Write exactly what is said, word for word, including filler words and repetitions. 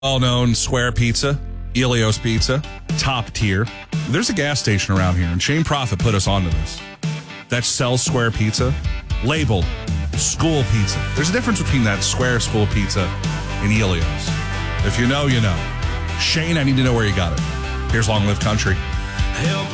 well-known square pizza, Elios Pizza, top tier. There's a gas station around here, and Shane Prophet put us onto this, that sells square pizza, labeled school pizza. There's a difference between that square school pizza and Elios. If you know, you know. Shane, I need to know where you got it. Here's Long Live Country.